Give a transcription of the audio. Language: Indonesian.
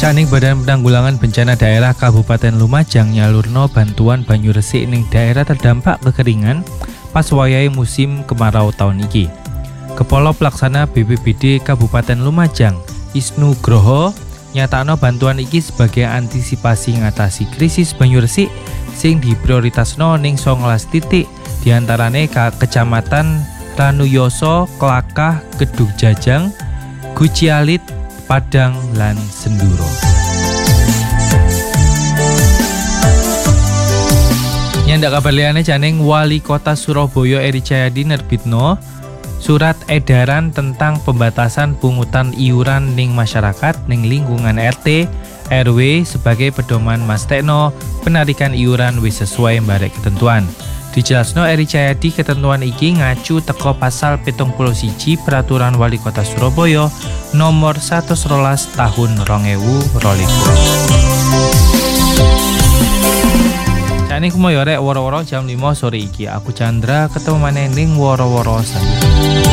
Saning Badan Penanggulangan Bencana Daerah Kabupaten Lumajang nyalurno bantuan banyu resik ning daerah terdampak kekeringan pas wayahe musim kemarau tahun iki. Kepala Pelaksana BPBD Kabupaten Lumajang, Isnu Groho, nyatakno bantuan iki sebagai antisipasi ngatasi krisis banyu resik sing diprioritasno ning 19 titik diantarane Kecamatan Ranuyoso, Klakah, Kedung Jajang, Gucialit, Padang lan Senduro. Nyandak kabar liyane janing Wali Kota Surabaya Eri Cahyadi nerbitno surat edaran tentang pembatasan pungutan iuran ning masyarakat ning lingkungan RT RW sebagai pedoman mastekno penarikan iuran wis sesuai barek ketentuan. Dijelasno Eri Cahyadi ketentuan iki ngacu teko pasal 71 Peraturan Wali Kota Surabaya nomor 112 tahun 2020. Jane kumoyo rek woro-woro jam 5 sore iki. Aku Chandra ketemu maneh ning woro-woro saya.